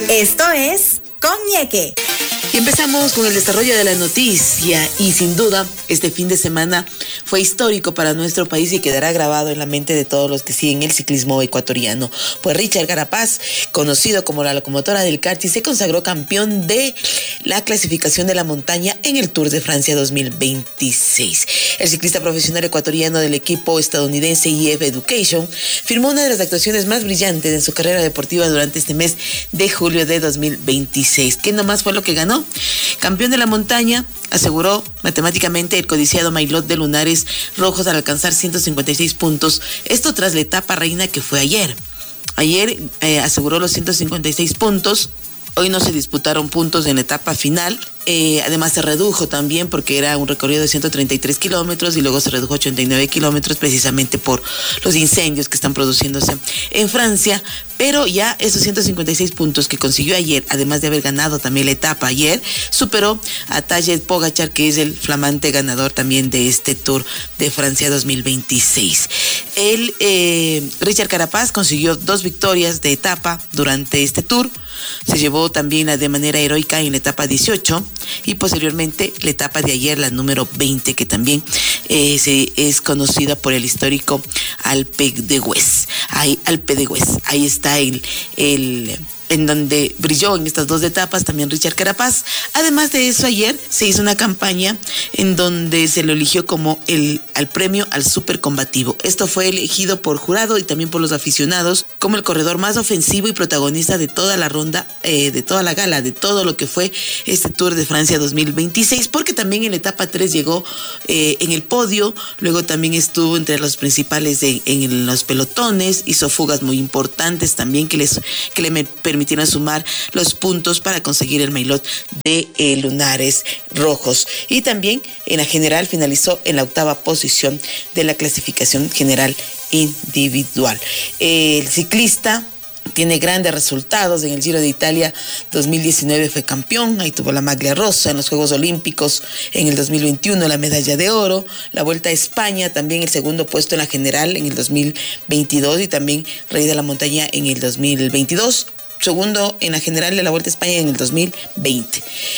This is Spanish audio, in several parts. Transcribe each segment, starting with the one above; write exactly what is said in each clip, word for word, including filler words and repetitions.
Esto es Con Ñeque. Y empezamos con el desarrollo de la noticia y sin duda este fin de semana fue histórico para nuestro país y quedará grabado en la mente de todos los que siguen el ciclismo ecuatoriano. Pues Richard Carapaz, conocido como la locomotora del karting, se consagró campeón de la clasificación de la montaña en el Tour de Francia dos mil veintiséis. El ciclista profesional ecuatoriano del equipo estadounidense E F Education firmó una de las actuaciones más brillantes en su carrera deportiva durante este mes de julio de dos mil veintiséis. ¿Qué nomás fue lo que ganó? Campeón de la montaña, aseguró matemáticamente el codiciado maillot de lunares rojos al alcanzar ciento cincuenta y seis puntos. Esto tras la etapa reina que fue ayer. Ayer eh, aseguró los ciento cincuenta y seis puntos. Hoy no se disputaron puntos en la etapa final. Eh, además se redujo también porque era un recorrido de ciento treinta y tres kilómetros y luego se redujo a ochenta y nueve kilómetros precisamente por los incendios que están produciéndose en Francia. Pero ya esos ciento cincuenta y seis puntos que consiguió ayer, además de haber ganado también la etapa ayer, superó a Tadej Pogačar, que es el flamante ganador también de este Tour de Francia dos mil veintiséis. El eh, Richard Carapaz consiguió dos victorias de etapa durante este Tour. Se llevó también la de manera heroica en la etapa dieciocho y posteriormente la etapa de ayer, la número veinte, que también eh, se, es conocida por el histórico Alpe d'Huez. Ahí, Alpe d'Huez. Ahí está el, el en donde brilló en estas dos etapas también Richard Carapaz. Además de eso, ayer se hizo una campaña en donde se lo eligió como el al premio al supercombativo. Esto fue elegido por jurado y también por los aficionados como el corredor más ofensivo y protagonista de toda la ronda, eh, de toda la gala, de todo lo que fue este Tour de Francia dos mil veintiséis, porque también en la etapa tres llegó eh, en el podio, luego también estuvo entre los principales de, en los pelotones, hizo fugas muy importantes también que, les, que le permitieron permitieron sumar los puntos para conseguir el maillot de eh, lunares rojos. Y también en la general finalizó en la octava posición de la clasificación general individual. El ciclista tiene grandes resultados. En el Giro de Italia dos mil diecinueve fue campeón, ahí tuvo la maglia rosa. En los Juegos Olímpicos en el dos mil veintiuno la medalla de oro. La Vuelta a España también el segundo puesto en la general en el dos mil veintidós y también Rey de la Montaña en el dos mil veintidós. Segundo en la general de la Vuelta a España en el dos mil veinte.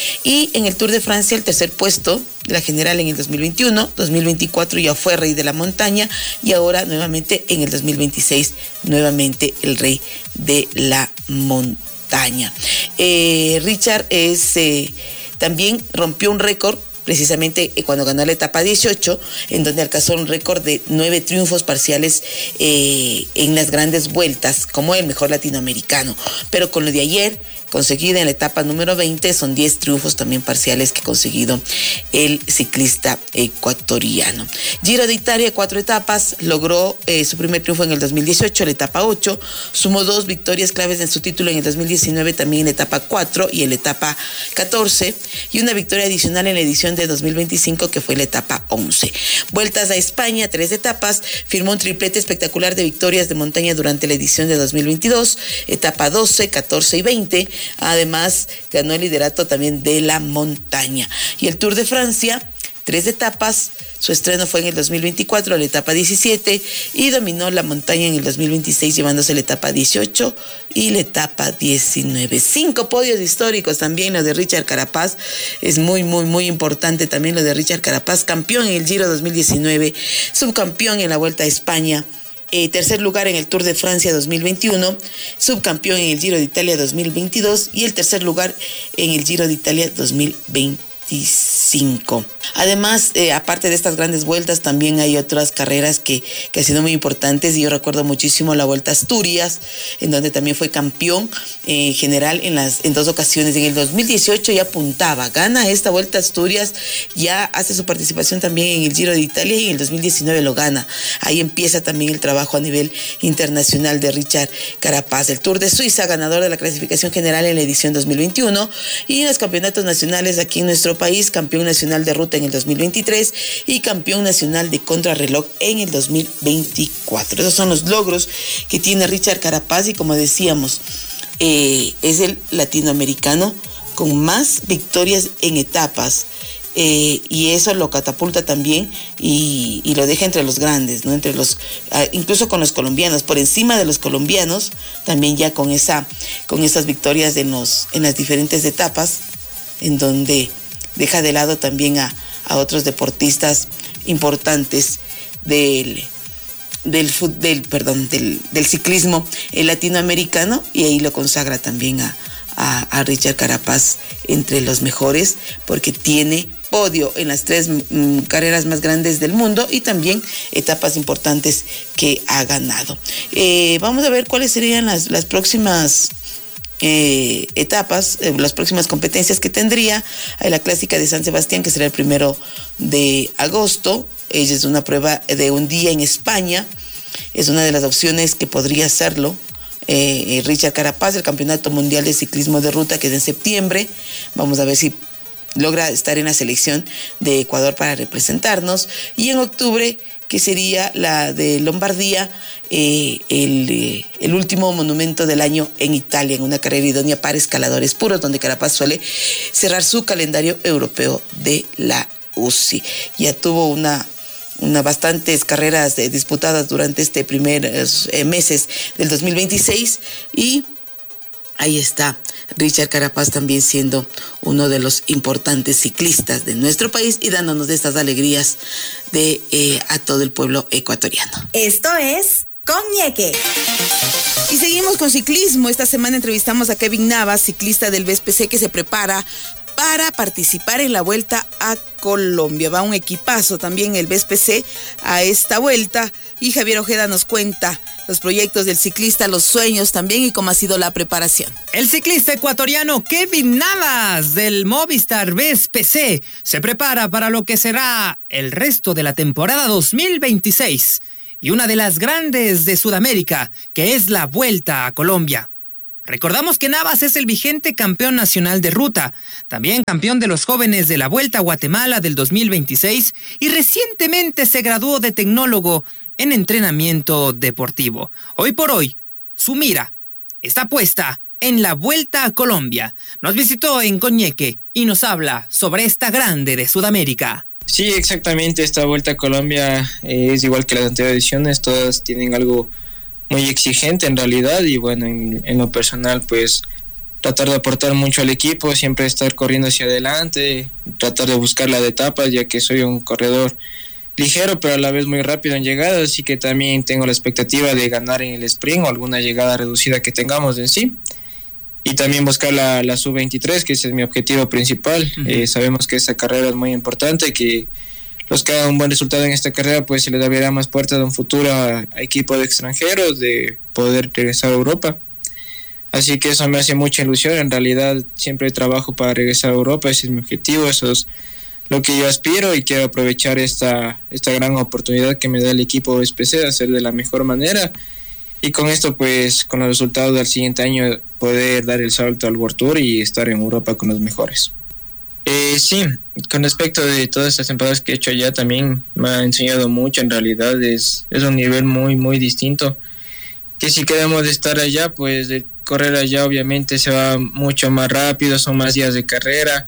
Y en el Tour de Francia, el tercer puesto de la general en el dos mil veintiuno, dos mil veinticuatro ya fue Rey de la Montaña y ahora nuevamente en el dos mil veintiséis, nuevamente el Rey de la Montaña. Eh, Richard es, eh, también rompió un récord precisamente cuando ganó la etapa dieciocho, en donde alcanzó un récord de nueve triunfos parciales eh, en las grandes vueltas, como el mejor latinoamericano. Pero con lo de ayer, conseguida en la etapa número veinte, son diez triunfos también parciales que ha conseguido el ciclista ecuatoriano. Giro de Italia, cuatro etapas, logró eh, su primer triunfo en el dos mil dieciocho, la etapa ocho, sumó dos victorias claves en su título en el dos mil diecinueve, también en la etapa cuatro y en la etapa catorce, y una victoria adicional en la edición de dos mil veinticinco, que fue la etapa once. Vueltas a España, tres etapas, firmó un triplete espectacular de victorias de montaña durante la edición de dos mil veintidós, etapa doce, catorce y veinte. Además, ganó el liderato también de la montaña. Y el Tour de Francia, tres etapas, su estreno fue en el dos mil veinticuatro, la etapa diecisiete, y dominó la montaña en el dos mil veintiséis, llevándose la etapa dieciocho y la etapa diecinueve. Cinco podios históricos también, lo de Richard Carapaz, es muy, muy, muy importante también lo de Richard Carapaz, campeón en el Giro dos mil diecinueve, subcampeón en la Vuelta a España, Eh, tercer lugar en el Tour de Francia dos mil veintiuno, subcampeón en el Giro de Italia dos mil veintidós y el tercer lugar en el Giro de Italia dos mil veinticinco. Además, eh, aparte de estas grandes vueltas, también hay otras carreras que, que han sido muy importantes, y yo recuerdo muchísimo la Vuelta a Asturias, en donde también fue campeón eh, general en, las, en dos ocasiones. En el dos mil dieciocho ya apuntaba, gana esta Vuelta a Asturias, ya hace su participación también en el Giro de Italia y en el dos mil diecinueve lo gana. Ahí empieza también el trabajo a nivel internacional de Richard Carapaz. El Tour de Suiza, ganador de la clasificación general en la edición dos mil veintiuno, y en los campeonatos nacionales aquí en nuestro país, campeón nacional de ruta en el dos mil veintitrés y campeón nacional de contrarreloj en el dos mil veinticuatro. Esos son los logros que tiene Richard Carapaz, y como decíamos, eh, es el latinoamericano con más victorias en etapas eh, y eso lo catapulta también y, y lo deja entre los grandes, ¿no? Entre los, incluso con los colombianos, por encima de los colombianos, también ya con esa, con esas victorias en los, en las diferentes etapas, en donde deja de lado también a, a otros deportistas importantes del del, del perdón del, del ciclismo latinoamericano, y ahí lo consagra también a, a, a Richard Carapaz entre los mejores, porque tiene podio en las tres mm, carreras más grandes del mundo y también etapas importantes que ha ganado. Eh, vamos a ver cuáles serían las, las próximas Eh, etapas, eh, las próximas competencias que tendría. Hay la clásica de San Sebastián, que será el primero de agosto. Ella es una prueba de un día en España, es una de las opciones que podría hacerlo eh, Richard Carapaz. El Campeonato Mundial de Ciclismo de Ruta, que es en septiembre, vamos a ver si logra estar en la selección de Ecuador para representarnos. Y en octubre, que sería la de Lombardía, eh, el, eh, el último monumento del año en Italia, en una carrera idónea para escaladores puros, donde Carapaz suele cerrar su calendario europeo de la U C I. Ya tuvo una, una bastantes carreras eh, disputadas durante este primer eh, meses del dos mil veintiséis, y ahí está Richard Carapaz también siendo uno de los importantes ciclistas de nuestro país y dándonos de estas alegrías de eh, a todo el pueblo ecuatoriano. Esto es Con Ñeque. Y seguimos con ciclismo. Esta semana entrevistamos a Kevin Navas, ciclista del B S P C, que se prepara para participar en la Vuelta a Colombia. Va un equipazo también el B S P C a esta vuelta, y Javier Ojeda nos cuenta los proyectos del ciclista, los sueños también y cómo ha sido la preparación. El ciclista ecuatoriano Kevin Navas del Movistar B S P C se prepara para lo que será el resto de la temporada dos mil veintiséis y una de las grandes de Sudamérica, que es la Vuelta a Colombia. Recordamos que Navas es el vigente campeón nacional de ruta, también campeón de los jóvenes de la Vuelta a Guatemala del dos mil veintiséis, y recientemente se graduó de tecnólogo en entrenamiento deportivo. Hoy por hoy, su mira está puesta en la Vuelta a Colombia. Nos visitó en Coñeque y nos habla sobre esta grande de Sudamérica. Sí, exactamente, esta Vuelta a Colombia eh, es igual que las anteriores ediciones, todas tienen algo muy exigente en realidad, y bueno, en, en lo personal pues tratar de aportar mucho al equipo, siempre estar corriendo hacia adelante, tratar de buscar la de etapas, ya que soy un corredor ligero pero a la vez muy rápido en llegada, así que también tengo la expectativa de ganar en el sprint o alguna llegada reducida que tengamos en sí, y también buscar la, la sub veintitrés, que ese es mi objetivo principal. Uh-huh. Eh, sabemos que esta carrera es muy importante, que los que hagan un buen resultado en esta carrera pues se les abrirá más puertas de un futuro a, a equipos de extranjeros, de poder regresar a Europa. Así que eso me hace mucha ilusión. En realidad siempre trabajo para regresar a Europa, ese es mi objetivo, eso es lo que yo aspiro, y quiero aprovechar esta, esta gran oportunidad que me da el equipo B S P C de hacer de la mejor manera, y con esto pues con los resultados del siguiente año poder dar el salto al World Tour y estar en Europa con los mejores. Eh, sí, con respecto de todas estas temporadas que he hecho allá, también me ha enseñado mucho. En realidad es, es un nivel muy muy distinto, que si queremos estar allá, pues de correr allá obviamente se va mucho más rápido, son más días de carrera.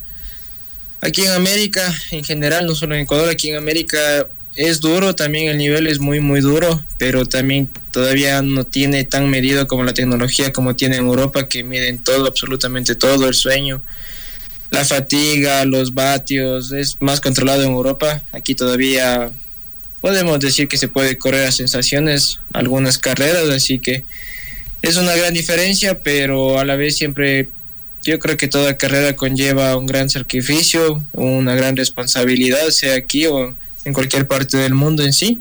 Aquí en América en general, no solo en Ecuador, aquí en América es duro, también el nivel es muy muy duro, pero también todavía no tiene tan medido como la tecnología como tiene en Europa, que miden todo, absolutamente todo, el sueño, la fatiga, los vatios, es más controlado en Europa. Aquí todavía podemos decir que se puede correr a sensaciones algunas carreras, así que es una gran diferencia, pero a la vez siempre yo creo que toda carrera conlleva un gran sacrificio, una gran responsabilidad, sea aquí o en cualquier parte del mundo en sí,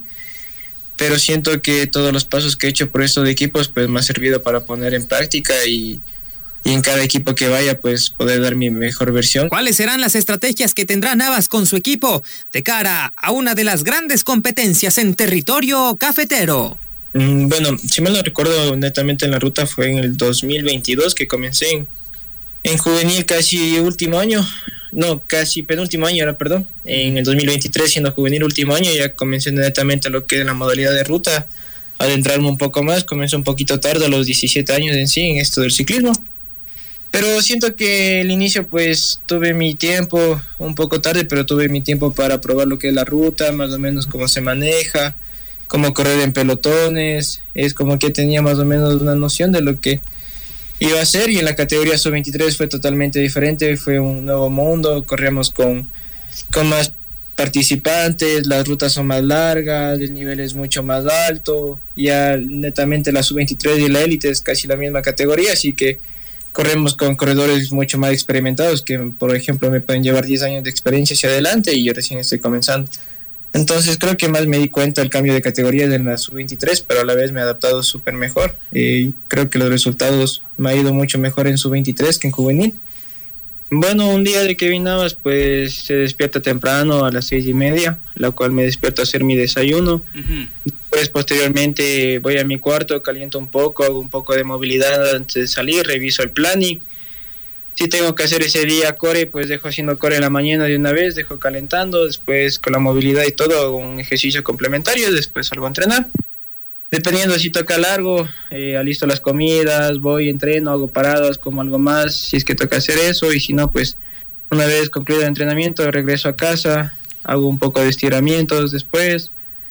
pero siento que todos los pasos que he hecho por estos equipos pues me ha servido para poner en práctica, y y en cada equipo que vaya, pues poder dar mi mejor versión. ¿Cuáles serán las estrategias que tendrá Navas con su equipo de cara a una de las grandes competencias en territorio cafetero? Mm, bueno, si mal no recuerdo, netamente en la ruta fue en el dos mil veintidós que comencé en, en juvenil, casi último año, no, casi penúltimo año, ahora perdón, en el dos mil veintitrés siendo juvenil último año, ya comencé netamente lo que es la modalidad de ruta, adentrarme un poco más, comencé un poquito tarde a los diecisiete años en sí, en esto del ciclismo. Pero siento que el inicio pues tuve mi tiempo, un poco tarde, pero tuve mi tiempo para probar lo que es la ruta, más o menos cómo se maneja, cómo correr en pelotones. Es como que tenía más o menos una noción de lo que iba a hacer, y en la categoría sub veintitrés fue totalmente diferente, fue un nuevo mundo, corríamos con, con más participantes, las rutas son más largas, el nivel es mucho más alto, ya netamente la sub veintitrés y la élite es casi la misma categoría, así que corremos con corredores mucho más experimentados que, por ejemplo, me pueden llevar diez años de experiencia hacia adelante y yo recién estoy comenzando. Entonces creo que más me di cuenta del cambio de categoría en la sub veintitrés, pero a la vez me he adaptado súper mejor. Y creo que los resultados me ha ido mucho mejor en sub veintitrés que en juvenil. Bueno, un día de Kevin Navas, pues se despierta temprano a las seis y media, la cual me despierto a hacer mi desayuno. Uh-huh. Después, posteriormente, voy a mi cuarto, caliento un poco, hago un poco de movilidad antes de salir, reviso el planning. Si tengo que hacer ese día core, pues dejo haciendo core en la mañana de una vez, dejo calentando, después con la movilidad y todo hago un ejercicio complementario, después salgo a entrenar. Dependiendo si toca largo, eh, alisto las comidas, voy, entreno, hago paradas, como algo más, si es que toca hacer eso, y si no, pues una vez concluido el entrenamiento, regreso a casa, hago un poco de estiramientos después,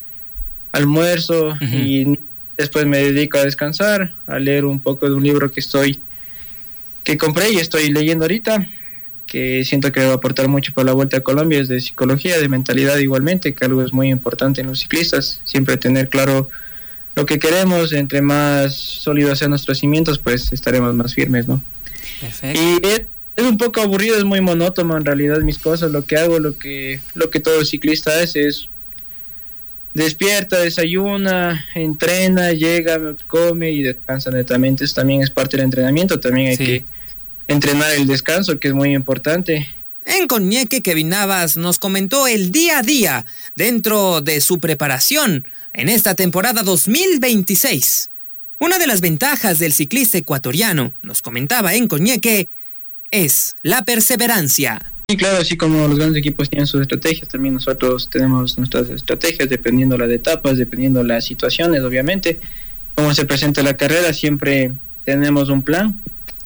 almuerzo, uh-huh. y después me dedico a descansar, a leer un poco de un libro que estoy, que compré y estoy leyendo ahorita, que siento que va a aportar mucho para la Vuelta a Colombia, es de psicología, de mentalidad igualmente, que algo es muy importante en los ciclistas, siempre tener claro lo que queremos. Entre más sólidos sean nuestros cimientos, pues estaremos más firmes, ¿no? Perfecto. Y es, es un poco aburrido, es muy monótono en realidad mis cosas, lo que hago, lo que lo que todo ciclista hace es despierta, desayuna, entrena, llega, come y descansa netamente. Eso también es parte del entrenamiento, también hay sí. que entrenar el descanso, que es muy importante. En Coñeque, Kevin Navas nos comentó el día a día dentro de su preparación en esta temporada dos mil veintiséis. Una de las ventajas del ciclista ecuatoriano, nos comentaba en Coñeque, es la perseverancia. Sí, claro, así como los grandes equipos tienen sus estrategias, también nosotros tenemos nuestras estrategias dependiendo las etapas, dependiendo las situaciones, obviamente. Cómo se presenta la carrera, siempre tenemos un plan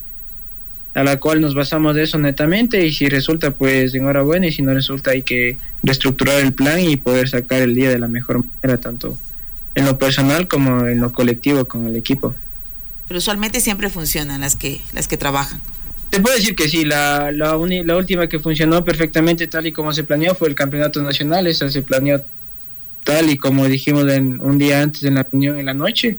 a la cual nos basamos de eso netamente, y si resulta, pues enhorabuena, y si no resulta, hay que reestructurar el plan y poder sacar el día de la mejor manera, tanto en lo personal como en lo colectivo con el equipo. Pero usualmente siempre funcionan las que las que trabajan. Te puedo decir que sí, la la, uni, la última que funcionó perfectamente tal y como se planeó fue el campeonato nacional. Esa se planeó tal y como dijimos en, un día antes en la reunión en la noche,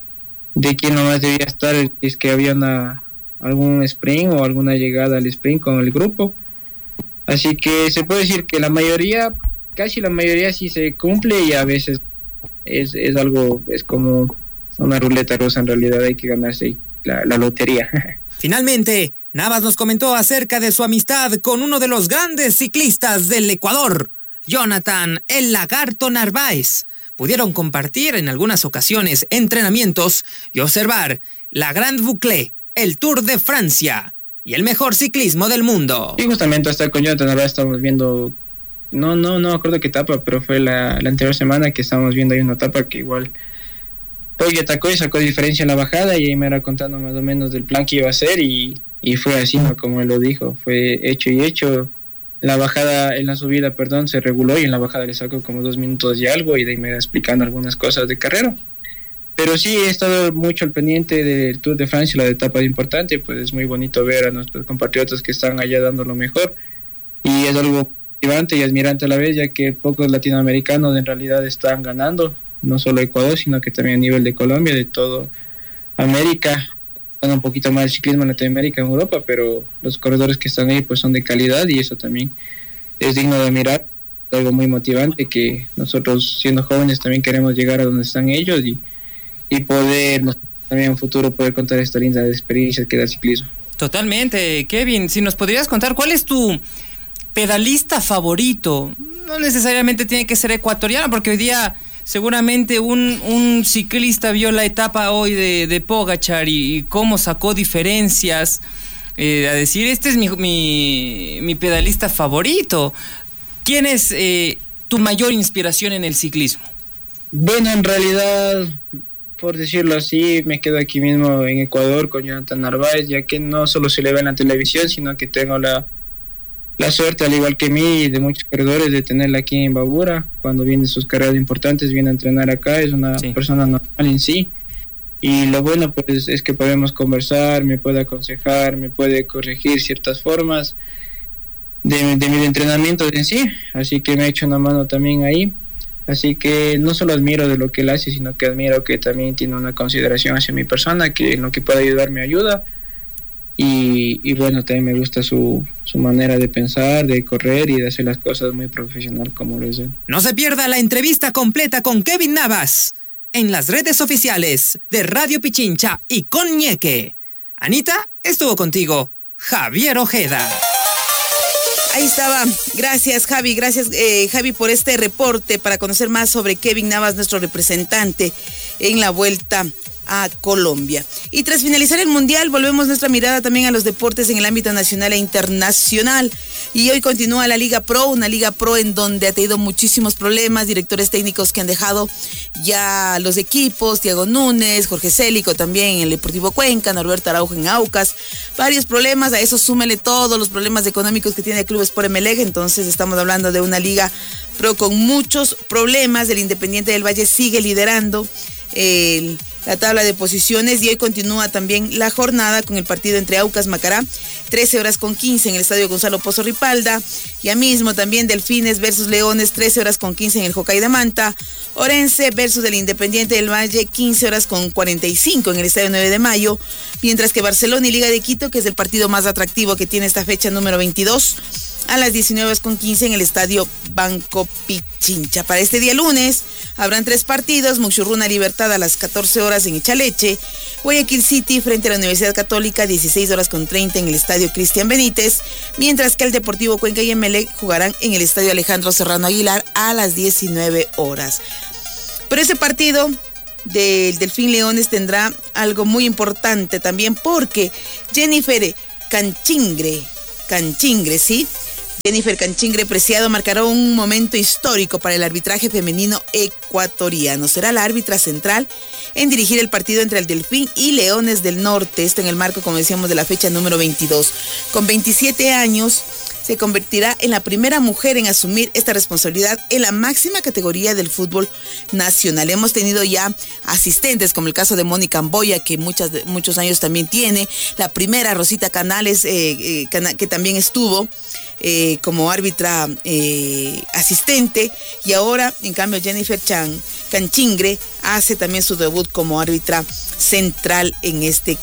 de quién nomás debía estar, es que había una algún sprint o alguna llegada al sprint con el grupo. Así que se puede decir que la mayoría, casi la mayoría sí se cumple, y a veces es, es algo, es como una ruleta rusa en realidad, hay que ganarse la, la lotería. Finalmente, Navas nos comentó acerca de su amistad con uno de los grandes ciclistas del Ecuador, Jonathan El Lagarto Narváez. Pudieron compartir en algunas ocasiones entrenamientos y observar la Grande Boucle, el Tour de Francia y el mejor ciclismo del mundo. Y justamente hasta con Jonathan ahora estamos viendo, no, no, no acuerdo qué etapa, pero fue la, la anterior semana que estábamos viendo ahí una etapa que igual Poggi atacó y sacó diferencia en la bajada, y ahí me era contando más o menos del plan que iba a hacer, y, y fue así, ¿no? Como él lo dijo, fue hecho y hecho. La bajada, en la subida, perdón, se reguló, y en la bajada le sacó como dos minutos y algo, y de ahí me iba explicando algunas cosas de carrera. Pero sí, he estado mucho al pendiente del Tour de Francia, la etapa importante, pues es muy bonito ver a nuestros compatriotas que están allá dando lo mejor, y es algo motivante y admirante a la vez, ya que pocos latinoamericanos en realidad están ganando, no solo Ecuador, sino que también a nivel de Colombia, de todo América, están un poquito más el ciclismo en Latinoamérica, en Europa, pero los corredores que están ahí pues son de calidad, y eso también es digno de admirar, es algo muy motivante, que nosotros siendo jóvenes también queremos llegar a donde están ellos, y y poder también en un futuro poder contar esta linda experiencia que da el ciclismo. Totalmente, Kevin, si nos podrías contar, ¿cuál es tu pedalista favorito? No necesariamente tiene que ser ecuatoriano, porque hoy día seguramente un, un ciclista vio la etapa hoy de, de Pogačar y, y cómo sacó diferencias, eh, a decir, este es mi, mi, mi pedalista favorito. ¿Quién es eh, tu mayor inspiración en el ciclismo? Bueno, en realidad por decirlo así, me quedo aquí mismo en Ecuador con Jonathan Narváez, ya que no solo se le ve en la televisión, sino que tengo la, la suerte, al igual que mí, de muchos corredores, de tenerla aquí en Babura. Cuando vienen sus carreras importantes, viene a entrenar acá, es una sí. persona normal en sí. Y lo bueno pues es que podemos conversar, me puede aconsejar, me puede corregir ciertas formas de, de mi entrenamiento en sí, así que me ha hecho una mano también ahí. Así que no solo admiro de lo que él hace, sino que admiro que también tiene una consideración hacia mi persona, que en lo que pueda ayudar me ayuda. Y, y bueno, también me gusta su, su manera de pensar, de correr y de hacer las cosas muy profesional como lo es él. No se pierda la entrevista completa con Kevin Navas en las redes oficiales de Radio Pichincha y con Ñeque. Anita, estuvo contigo Javier Ojeda. Ahí estaba. Gracias, Javi. Gracias, eh, Javi, por este reporte para conocer más sobre Kevin Navas, nuestro representante en la Vuelta a Colombia. Y tras finalizar el Mundial, volvemos nuestra mirada también a los deportes en el ámbito nacional e internacional. Y hoy continúa la Liga Pro, una Liga Pro en donde ha tenido muchísimos problemas, directores técnicos que han dejado ya los equipos, Thiago Núñez, Jorge Célico también en el Deportivo Cuenca, Norberto Araujo en Aucas, varios problemas, a eso súmele todos los problemas económicos que tiene el Club Sport Emelec, entonces estamos hablando de una Liga Pro con muchos problemas. El Independiente del Valle sigue liderando el la tabla de posiciones y hoy continúa también la jornada con el partido entre Aucas Macará, trece horas con quince en el Estadio Gonzalo Pozo Ripalda, ya mismo también Delfines versus Leones, trece horas con quince en el Jocay de Manta, Orense versus el Independiente del Valle, quince horas con cuarenta y cinco en el Estadio nueve de mayo, mientras que Barcelona y Liga de Quito, que es el partido más atractivo que tiene esta fecha número veintidós, a las diecinueve horas con quince en el Estadio Banco Pichincha. Para este día lunes habrán tres partidos: Muxurruna Libertad a las catorce horas en Echaleche, Guayaquil City frente a la Universidad Católica, dieciséis horas con treinta en el Estadio Cristian Benítez, mientras que el Deportivo Cuenca y Emelec jugarán en el Estadio Alejandro Serrano Aguilar a las diecinueve horas. Pero ese partido del Delfín Leones tendrá algo muy importante también, porque Jennifer Canchingre, Canchingre, ¿sí? Jennifer Canchingre Preciado marcará un momento histórico para el arbitraje femenino ecuatoriano. Será la árbitra central en dirigir el partido entre el Delfín y Leones del Norte. Esto en el marco, como decíamos, de la fecha número veintidós. Con veintisiete años, se convertirá en la primera mujer en asumir esta responsabilidad en la máxima categoría del fútbol nacional. Hemos tenido ya asistentes, como el caso de Mónica Amboya, que muchas, muchos años también tiene. La primera, Rosita Canales, eh, eh, que también estuvo Eh, como árbitra eh, asistente, y ahora en cambio Jennifer Chan, Canchingre hace también su debut como árbitra central en este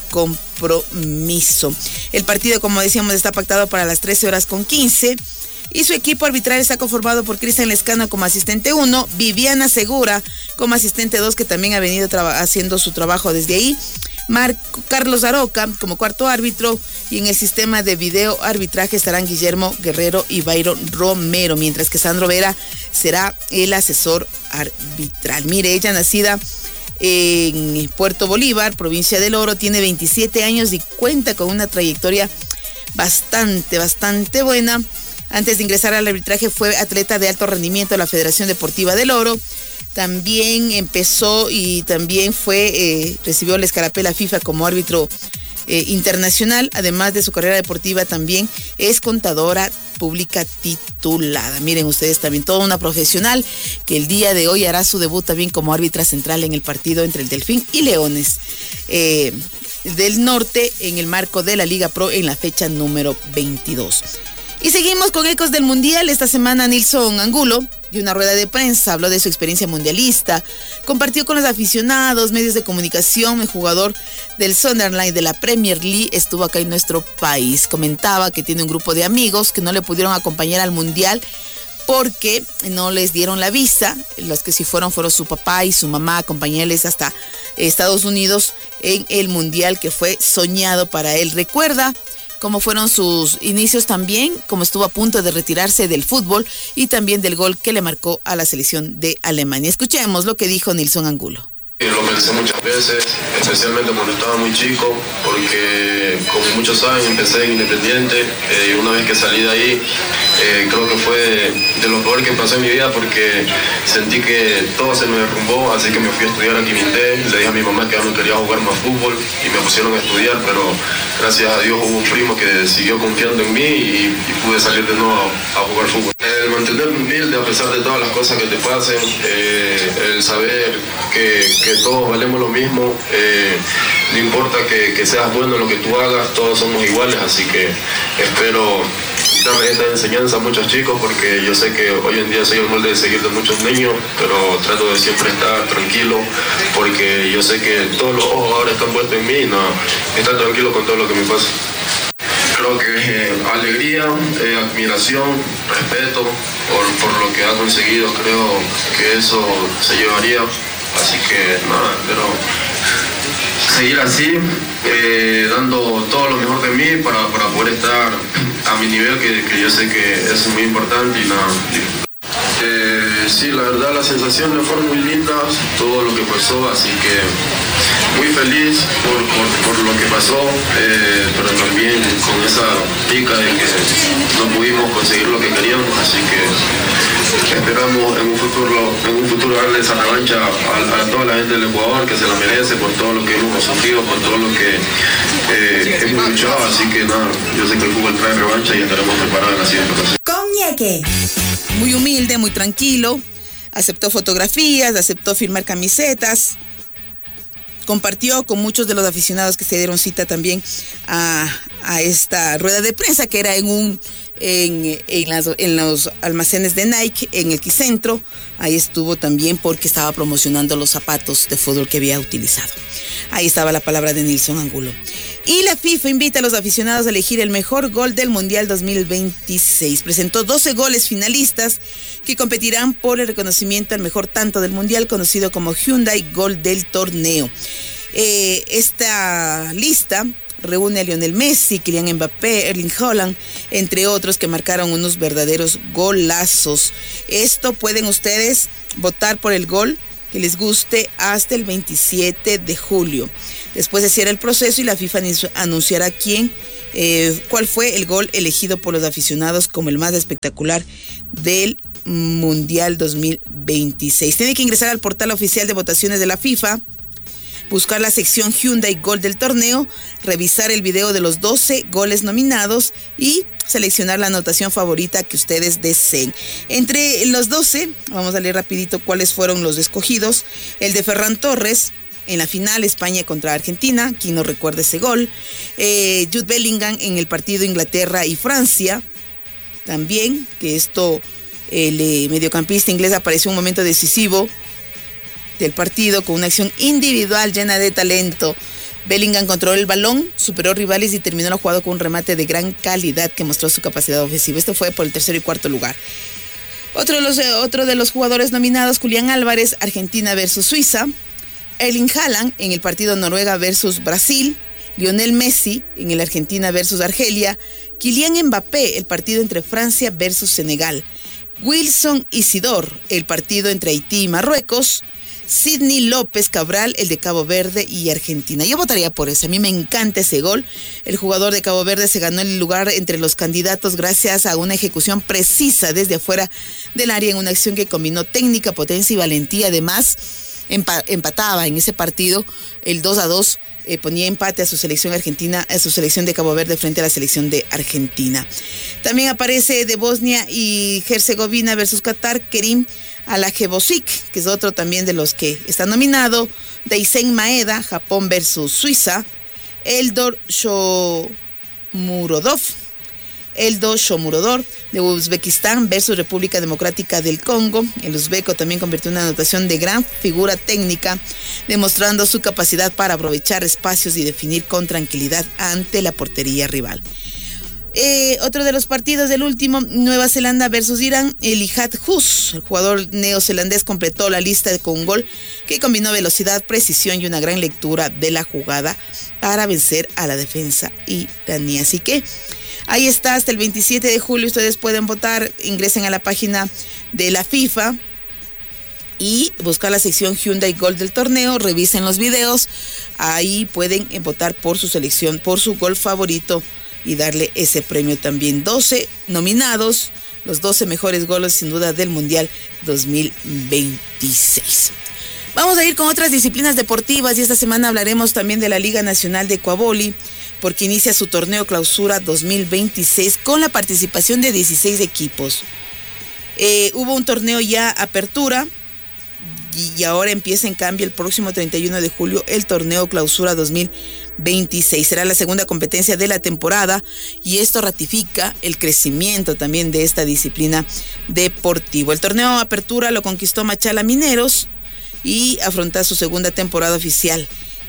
compromiso. El partido, como decíamos, está pactado para las trece horas con quince y su equipo arbitral está conformado por Cristian Lescano como asistente uno, Viviana Segura como asistente dos, que también ha venido traba- haciendo su trabajo desde ahí, Marco Carlos Aroca como cuarto árbitro, y en el sistema de video arbitraje estarán Guillermo Guerrero y Byron Romero, mientras que Sandro Vera será el asesor arbitral. Mire, ella, nacida en Puerto Bolívar, provincia del Oro, tiene veintisiete años y cuenta con una trayectoria bastante, bastante buena. Antes de ingresar al arbitraje fue atleta de alto rendimiento de la Federación Deportiva del Oro. También empezó y también fue, eh, recibió la escarapela FIFA como árbitro eh, internacional. Además de su carrera deportiva, también es contadora pública titulada. Miren ustedes, también toda una profesional que el día de hoy hará su debut también como árbitra central en el partido entre el Delfín y Leones eh, del Norte en el marco de la Liga Pro en la fecha número veintidós. Y seguimos con ecos del Mundial. Esta semana Nilson Angulo dio una rueda de prensa, habló de su experiencia mundialista, compartió con los aficionados, medios de comunicación. El jugador del Sunderland de la Premier League estuvo acá en nuestro país. Comentaba que tiene un grupo de amigos que no le pudieron acompañar al Mundial porque no les dieron la visa. Los que sí fueron fueron su papá y su mamá, acompañarles hasta Estados Unidos en el Mundial que fue soñado para él. Recuerda cómo fueron sus inicios también, cómo estuvo a punto de retirarse del fútbol y también del gol que le marcó a la selección de Alemania. Escuchemos lo que dijo Nilson Angulo. Lo pensé muchas veces, especialmente cuando estaba muy chico, porque como muchos saben empecé en Independiente eh, y una vez que salí de ahí eh, creo que fue de lo peor que pasó en mi vida porque sentí que todo se me derrumbó, así que me fui a estudiar a Quimité, le dije a mi mamá que ya no quería jugar más fútbol y me pusieron a estudiar, pero gracias a Dios hubo un primo que siguió confiando en mí y, y pude salir de nuevo a, a jugar fútbol. El mantenerme humilde a pesar de todas las cosas que te pasen, eh, el saber que, que todos valemos lo mismo, eh, no importa que, que seas bueno en lo que tú hagas, todos somos iguales, así que espero dar esta enseñanza a muchos chicos porque yo sé que hoy en día soy el molde de seguir de muchos niños, pero trato de siempre estar tranquilo porque yo sé que todos los ojos ahora están puestos en mí y no, estar tranquilo con todo lo que me pasa. Creo que eh, alegría, eh, admiración, respeto por, por lo que ha conseguido, creo que eso se llevaría, así que nada, pero seguir así, eh, dando todo lo mejor de mí para, para poder estar a mi nivel, que, que yo sé que es muy importante y nada. Eh, sí, la verdad las sensaciones fueron muy lindas, todo lo que pasó, así que muy feliz por, por, por lo que pasó, eh, pero también con esa pica de que no pudimos conseguir lo que queríamos, así que esperamos en un futuro, en un futuro darle esa revancha a, a toda la gente del Ecuador que se la merece por todo lo que hemos sufrido, por todo lo que eh, hemos luchado, así que nada, yo sé que el fútbol trae revancha y estaremos preparados en la siguiente ocasión. Con Ñeque. Muy humilde, muy tranquilo, aceptó fotografías, aceptó firmar camisetas, compartió con muchos de los aficionados que se dieron cita también a, a esta rueda de prensa que era en un en, en, las, en los almacenes de Nike en el Quicentro. Ahí estuvo también porque estaba promocionando los zapatos de fútbol que había utilizado. Ahí estaba la palabra de Nilson Angulo. Y la FIFA invita a los aficionados a elegir el mejor gol del Mundial dos mil veintiséis. Presentó doce goles finalistas que competirán por el reconocimiento al mejor tanto del Mundial, conocido como Hyundai Gol del Torneo. Eh, esta lista reúne a Lionel Messi, Kylian Mbappé, Erling Haaland, entre otros que marcaron unos verdaderos golazos. Esto pueden ustedes votar por el gol que les guste hasta el veintisiete de julio. Después se cierra el proceso y la FIFA anunciará quién, eh, cuál fue el gol elegido por los aficionados como el más espectacular del Mundial dos mil veintiséis. Tiene que ingresar al portal oficial de votaciones de la FIFA, buscar la sección Hyundai Gol del Torneo, revisar el video de los doce goles nominados y seleccionar la anotación favorita que ustedes deseen. Entre los doce, vamos a leer rapidito cuáles fueron los escogidos. El de Ferran Torres en la final España contra Argentina, quien no recuerda ese gol. Eh, Jude Bellingham en el partido Inglaterra y Francia, también, que esto, el eh, mediocampista inglés apareció en un momento decisivo del partido con una acción individual llena de talento. Bellingham controló el balón, superó rivales y terminó la jugada con un remate de gran calidad que mostró su capacidad ofensiva. Esto fue por el tercero y cuarto lugar. Otro de los, otro de los jugadores nominados, Julián Álvarez, Argentina versus Suiza. Erling Haaland en el partido Noruega versus Brasil. Lionel Messi en el Argentina versus Argelia. Kylian Mbappé, el partido entre Francia versus Senegal. Wilson Isidor, el partido entre Haití y Marruecos. Sidney López Cabral, el de Cabo Verde y Argentina. Yo votaría por ese, a mí me encanta ese gol. El jugador de Cabo Verde se ganó el lugar entre los candidatos gracias a una ejecución precisa desde afuera del área en una acción que combinó técnica, potencia y valentía. Además, empa- empataba en ese partido el dos a dos, eh, ponía empate a su selección argentina, a su selección de Cabo Verde frente a la selección de Argentina. También aparece de Bosnia y Herzegovina versus Qatar, Kerim Alajebosic, que es otro también de los que está nominado. Deisen Maeda, Japón versus Suiza. Eldor Shomurodov, Eldor Shomurodov de Uzbekistán versus República Democrática del Congo. El uzbeco también convirtió una anotación de gran figura técnica, demostrando su capacidad para aprovechar espacios y definir con tranquilidad ante la portería rival. Eh, otro de los partidos del último, Nueva Zelanda versus Irán, Elijah Hus, el jugador neozelandés, completó la lista con un gol que combinó velocidad, precisión y una gran lectura de la jugada para vencer a la defensa iraní. Así que ahí está, hasta el veintisiete de julio ustedes pueden votar, ingresen a la página de la FIFA y buscar la sección Hyundai Gol del torneo, revisen los videos, ahí pueden votar por su selección, por su gol favorito y darle ese premio también. doce nominados, los doce mejores goles sin duda del Mundial dos mil veintiséis. Vamos a ir con otras disciplinas deportivas y esta semana hablaremos también de la Liga Nacional de Ecuavoli, porque inicia su torneo clausura dos mil veintiséis con la participación de dieciséis equipos. Eh, hubo un torneo ya apertura y ahora empieza en cambio el próximo treinta y uno de julio el torneo clausura dos mil veintiséis. Será la segunda competencia de la temporada y esto ratifica el crecimiento también de esta disciplina deportiva. El torneo apertura lo conquistó Machala Mineros y afronta su segunda temporada oficial.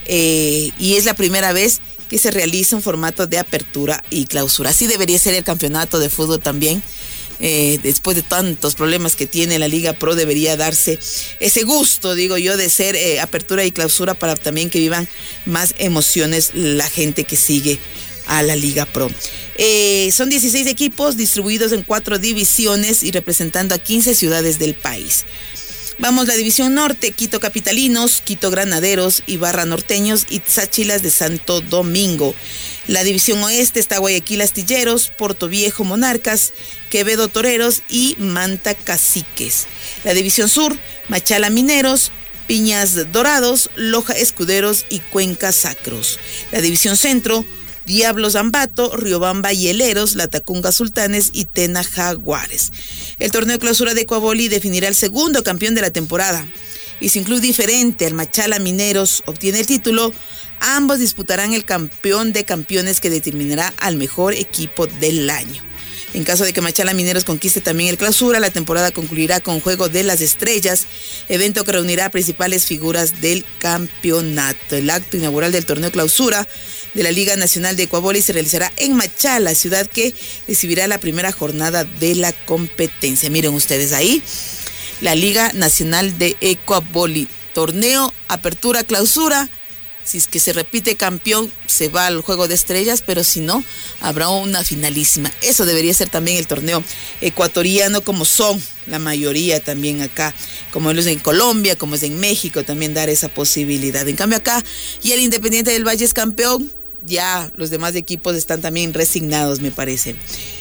Eh, y es la primera vez que se realiza un formato de apertura y clausura. Así debería ser el campeonato de fútbol también. Eh, después de tantos problemas que tiene la Liga Pro, debería darse ese gusto, digo yo, de ser eh, apertura y clausura para también que vivan más emociones la gente que sigue a la Liga Pro. Eh, son dieciséis equipos distribuidos en cuatro divisiones y representando a quince ciudades del país. Vamos, la división norte, Quito Capitalinos, Quito Granaderos, Ibarra Norteños y Tsáchilas de Santo Domingo. La división oeste está Guayaquil Astilleros, Porto Viejo Monarcas, Quevedo Toreros y Manta Caciques. La división sur, Machala Mineros, Piñas Dorados, Loja Escuderos y Cuenca Sacros. La división centro, Diablos Ambato, Riobamba Hieleros, Latacunga Sultanes y Tena Jaguares. El torneo de clausura de Ecuavoli definirá el segundo campeón de la temporada. Y sin club diferente al Machala Mineros obtiene el título, ambos disputarán el campeón de campeones que determinará al mejor equipo del año. En caso de que Machala Mineros conquiste también el clausura, la temporada concluirá con Juego de las Estrellas, evento que reunirá a principales figuras del campeonato. El acto inaugural del torneo clausura de la Liga Nacional de Ecuavoli se realizará en Machala, ciudad que recibirá la primera jornada de la competencia. Miren ustedes ahí, la Liga Nacional de Ecuavoli, torneo, apertura, clausura. Si es que se repite campeón, se va al Juego de Estrellas, pero si no, habrá una finalísima. Eso debería ser también el torneo ecuatoriano, como son la mayoría también acá, como es en Colombia, como es en México, también dar esa posibilidad. En cambio acá, y el Independiente del Valle es campeón, ya los demás equipos están también resignados, me parece.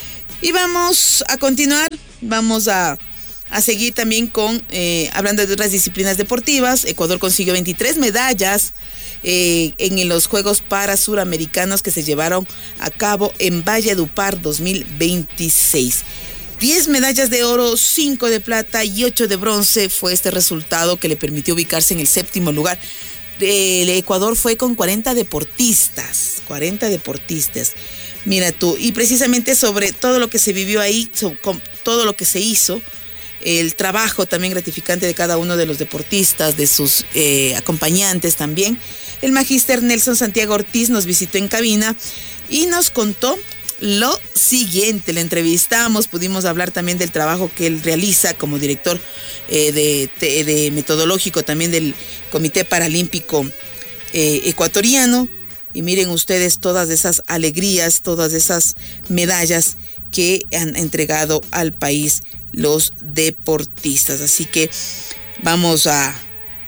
Y vamos a continuar, vamos a... A seguir también con, eh, hablando de otras disciplinas deportivas. Ecuador consiguió veintitrés medallas eh, en los Juegos para Suramericanos que se llevaron a cabo en Valledupar dos mil veintiséis. diez medallas de oro, cinco de plata y ocho de bronce fue este resultado que le permitió ubicarse en el séptimo lugar. El Ecuador fue con cuarenta deportistas, cuarenta deportistas. Mira tú, y precisamente sobre todo lo que se vivió ahí, todo lo que se hizo, el trabajo también gratificante de cada uno de los deportistas, de sus eh, acompañantes también. El magíster Nelson Santiago Ortiz nos visitó en cabina y nos contó lo siguiente. Le entrevistamos, pudimos hablar también del trabajo que él realiza como director eh, de, de, de metodológico también del Comité Paralímpico eh, Ecuatoriano. Y miren ustedes todas esas alegrías, todas esas medallas que han entregado al país los deportistas. Así que vamos a,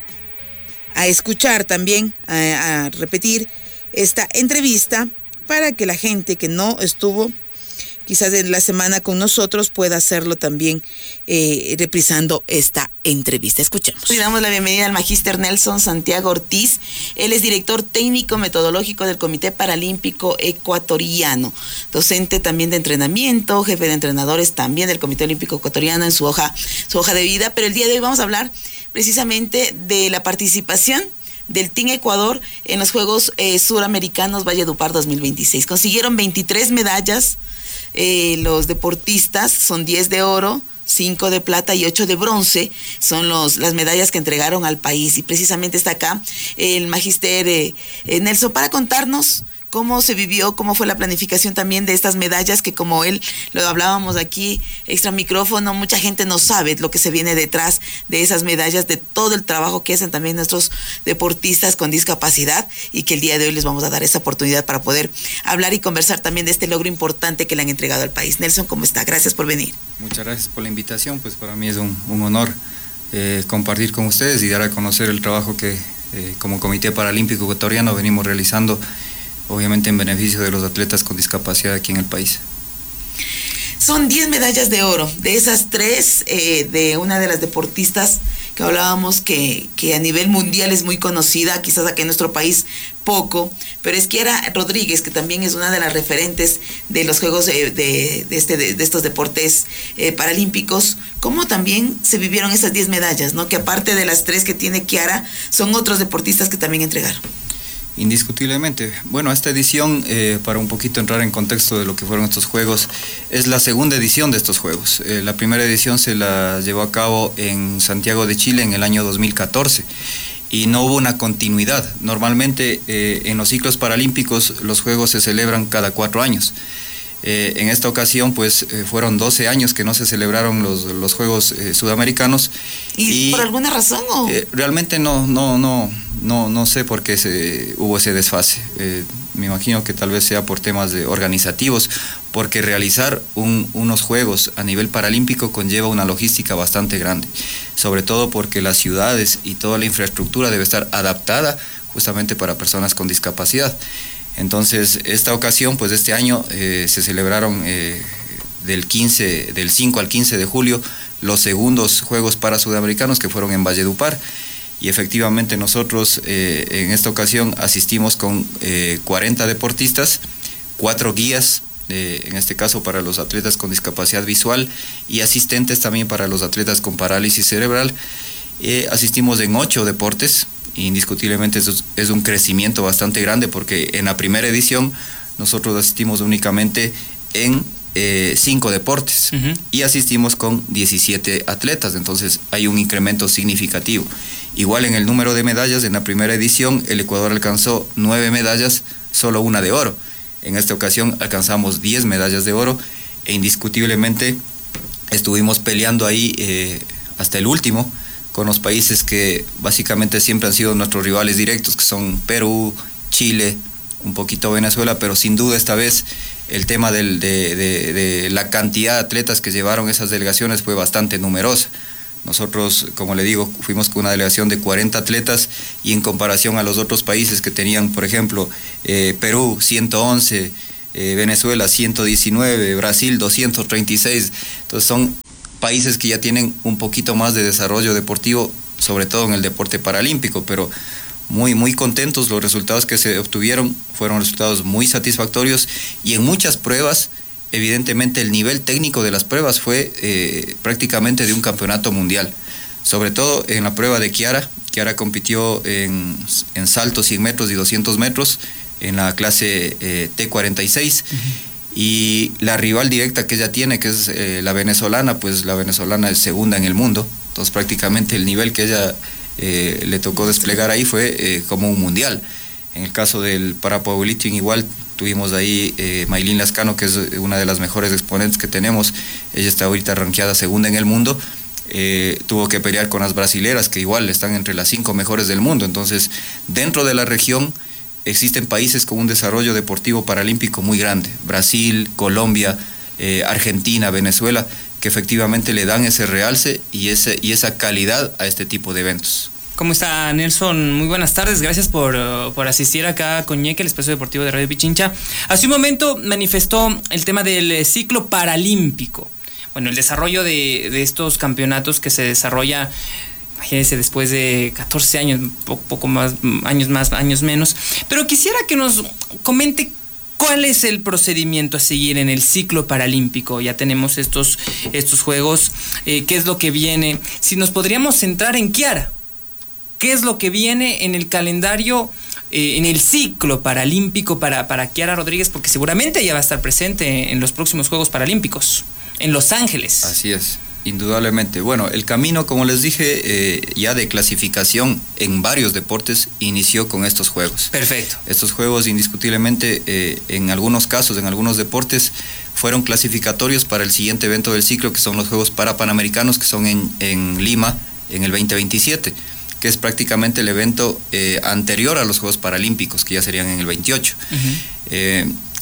a escuchar también, a, a repetir esta entrevista para que la gente que no estuvo quizás en la semana con nosotros pueda hacerlo también eh, reprisando esta entrevista. Escuchemos. Le damos la bienvenida al magíster Nelson Santiago Ortiz. Él es director técnico metodológico del Comité Paralímpico Ecuatoriano, docente también de entrenamiento, jefe de entrenadores también del Comité Olímpico Ecuatoriano en su hoja, su hoja de vida. Pero el día de hoy vamos a hablar precisamente de la participación del Team Ecuador en los Juegos eh, Suramericanos Valledupar dos mil veintiséis. Consiguieron veintitrés medallas. Eh, los deportistas son diez de oro, cinco de plata y ocho de bronce, son los, las medallas que entregaron al país. Y precisamente está acá el magíster eh, eh, Nelson para contarnos cómo se vivió, cómo fue la planificación también de estas medallas, que como él lo hablábamos aquí extra micrófono, mucha gente no sabe lo que se viene detrás de esas medallas, de todo el trabajo que hacen también nuestros deportistas con discapacidad, y que el día de hoy les vamos a dar esa oportunidad para poder hablar y conversar también de este logro importante que le han entregado al país. Nelson, ¿cómo está? Gracias por venir. Muchas gracias por la invitación, pues para mí es un, un honor eh, compartir con ustedes y dar a conocer el trabajo que eh, como Comité Paralímpico Ecuatoriano venimos realizando, obviamente en beneficio de los atletas con discapacidad aquí en el país. Son diez medallas de oro. De esas tres, eh, de una de las deportistas que hablábamos que, que a nivel mundial es muy conocida, quizás aquí en nuestro país poco, pero es Kiara Rodríguez, que también es una de las referentes de los Juegos de, de, de, este, de, de estos deportes eh, paralímpicos. ¿Cómo también se vivieron esas diez medallas, ¿no? Que aparte de las tres que tiene Kiara, son otros deportistas que también entregaron. Indiscutiblemente. Bueno, esta edición, eh, para un poquito entrar en contexto de lo que fueron estos Juegos, es la segunda edición de estos Juegos. Eh, la primera edición se la llevó a cabo en Santiago de Chile en el año dos mil catorce y no hubo una continuidad. Normalmente eh, en los ciclos paralímpicos los Juegos se celebran cada cuatro años. Eh, en esta ocasión pues eh, fueron doce años que no se celebraron los, los Juegos eh, Sudamericanos. ¿Y, y por alguna razón o...? Eh, realmente no, no, no, no, no sé por qué se, hubo ese desfase. Eh, me imagino que tal vez sea por temas de organizativos, porque realizar un, unos Juegos a nivel paralímpico conlleva una logística bastante grande, sobre todo porque las ciudades y toda la infraestructura debe estar adaptada justamente para personas con discapacidad. Entonces, esta ocasión, pues este año eh, se celebraron eh, del quince, del cinco al quince de julio los segundos Juegos para Sudamericanos, que fueron en Valledupar, y efectivamente nosotros eh, en esta ocasión asistimos con eh, cuarenta deportistas, cuatro guías, eh, en este caso para los atletas con discapacidad visual, y asistentes también para los atletas con parálisis cerebral. Eh, asistimos en ocho deportes. Indiscutiblemente es, es un crecimiento bastante grande, porque en la primera edición nosotros asistimos únicamente en eh, cinco deportes uh-huh. y asistimos con diecisiete atletas, entonces hay un incremento significativo. Igual en el número de medallas, en la primera edición el Ecuador alcanzó nueve medallas, solo una de oro. En esta ocasión alcanzamos diez medallas de oro e indiscutiblemente estuvimos peleando ahí eh, hasta el último, con los países que básicamente siempre han sido nuestros rivales directos, que son Perú, Chile, un poquito Venezuela, pero sin duda esta vez el tema del, de, de, de la cantidad de atletas que llevaron esas delegaciones fue bastante numerosa. Nosotros, como le digo, fuimos con una delegación de cuarenta atletas, y en comparación a los otros países que tenían, por ejemplo, eh, Perú ciento once, eh, Venezuela ciento diecinueve, Brasil doscientos treinta y seis, entonces son países que ya tienen un poquito más de desarrollo deportivo, sobre todo en el deporte paralímpico, pero muy, muy contentos. Los resultados que se obtuvieron fueron resultados muy satisfactorios, y en muchas pruebas, evidentemente el nivel técnico de las pruebas fue eh, prácticamente de un campeonato mundial, sobre todo en la prueba de Kiara. Kiara compitió en, en saltos cien metros y doscientos metros en la clase eh, T cuarenta y seis, uh-huh. Y la rival directa que ella tiene, que es eh, la venezolana, pues la venezolana es segunda en el mundo, entonces prácticamente el nivel que ella eh, le tocó desplegar ahí fue eh, como un mundial. En el caso del parapowerlifting igual tuvimos ahí eh, Maylin Lascano, que es una de las mejores exponentes que tenemos, ella está ahorita rankeada segunda en el mundo, eh, tuvo que pelear con las brasileras, que igual están entre las cinco mejores del mundo. Entonces, dentro de la región existen países con un desarrollo deportivo paralímpico muy grande, Brasil, Colombia, eh, Argentina, Venezuela, que efectivamente le dan ese realce y, ese, y esa calidad a este tipo de eventos. ¿Cómo está, Nelson? Muy buenas tardes, gracias por, uh, por asistir acá a Coñeque, el espacio deportivo de Radio Pichincha. Hace un momento manifestó el tema del ciclo paralímpico, bueno, el desarrollo de, de estos campeonatos que se desarrolla, imagínense, después de catorce años, poco, poco más, años más, años menos. Pero quisiera que nos comente cuál es el procedimiento a seguir en el ciclo paralímpico. Ya tenemos estos, estos juegos, eh, qué es lo que viene. Si nos podríamos centrar en Kiara, qué es lo que viene en el calendario, eh, en el ciclo paralímpico para, para Kiara Rodríguez, porque seguramente ella va a estar presente en los próximos Juegos Paralímpicos, en Los Ángeles. Así es. Indudablemente. Bueno, el camino, como les dije, eh, ya de clasificación en varios deportes inició con estos juegos. Perfecto. Estos juegos indiscutiblemente, eh, en algunos casos, en algunos deportes, fueron clasificatorios para el siguiente evento del ciclo, que son los Juegos Parapanamericanos, que son en, en Lima en el veinte veintisiete, que es prácticamente el evento eh, anterior a los Juegos Paralímpicos, que ya serían en el veintiocho. Uh-huh. Eh,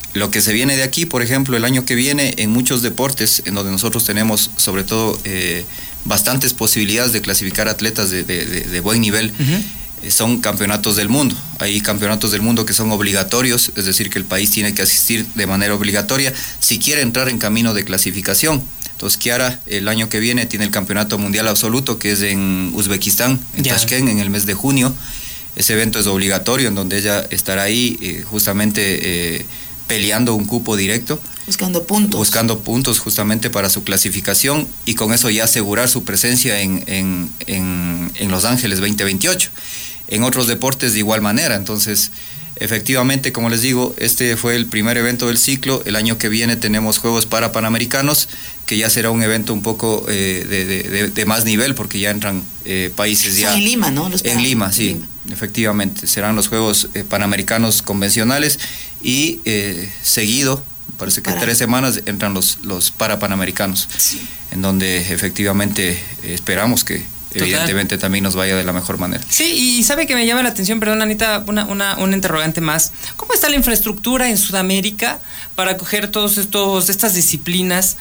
lo que se viene de aquí, por ejemplo, el año que viene, en muchos deportes, en donde nosotros tenemos sobre todo eh, bastantes posibilidades de clasificar atletas de, de, de, de buen nivel, uh-huh. eh, son campeonatos del mundo. Hay campeonatos del mundo que son obligatorios, es decir, que el país tiene que asistir de manera obligatoria si quiere entrar en camino de clasificación. Entonces, Kiara, el año que viene, tiene el campeonato mundial absoluto, que es en Uzbekistán, en yeah. Tashkent, en el mes de junio. Ese evento es obligatorio, en donde ella estará ahí eh, justamente eh, peleando un cupo directo. Buscando puntos. Buscando puntos justamente para su clasificación y con eso ya asegurar su presencia en, en, en, en Los Ángeles veinte veintiocho. En otros deportes de igual manera. Entonces, efectivamente, como les digo, este fue el primer evento del ciclo. El año que viene tenemos Juegos para Panamericanos, que ya será un evento un poco eh, de, de, de más nivel, porque ya entran eh, países ya... En Lima, ¿no? Los en Lima, sí. Lima. Efectivamente, serán los Juegos eh, Panamericanos convencionales y eh, seguido, parece que para. tres semanas entran los, los Parapanamericanos, sí. en donde efectivamente eh, esperamos que Total. evidentemente también nos vaya de la mejor manera. Sí, y sabe que me llama la atención, perdón Anita, una, una, una interrogante más. ¿Cómo está la infraestructura en Sudamérica para acoger todos estos estas disciplinas?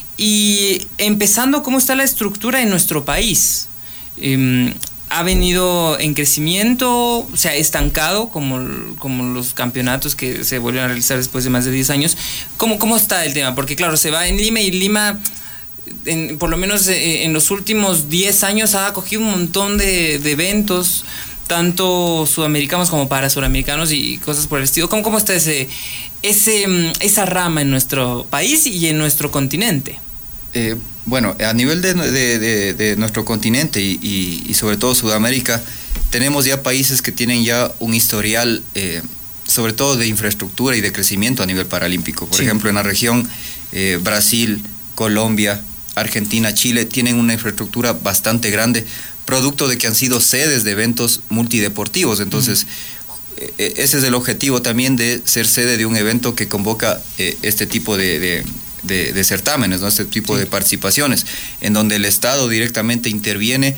Y empezando, ¿cómo está la estructura en nuestro país? Eh, ¿Ha venido en crecimiento? ¿Se ha estancado como, como los campeonatos que se vuelven a realizar después de más de diez años? ¿Cómo, cómo está el tema? Porque claro, se va en Lima y Lima, en, por lo menos en los últimos diez años, ha acogido un montón de, de eventos, tanto sudamericanos como para sudamericanos y cosas por el estilo. ¿Cómo, cómo está ese, ese, esa rama en nuestro país y en nuestro continente? Eh, bueno, a nivel de, de, de, de nuestro continente y, y, y sobre todo Sudamérica, tenemos ya países que tienen ya un historial, eh, sobre todo de infraestructura y de crecimiento a nivel paralímpico. Por sí. ejemplo, en la región, eh, Brasil, Colombia, Argentina, Chile, tienen una infraestructura bastante grande, producto de que han sido sedes de eventos multideportivos. Entonces, uh-huh. eh, ese es el objetivo también de ser sede de un evento que convoca eh, este tipo de... de De, de certámenes, ¿no? Este tipo sí. de participaciones, en donde el Estado directamente interviene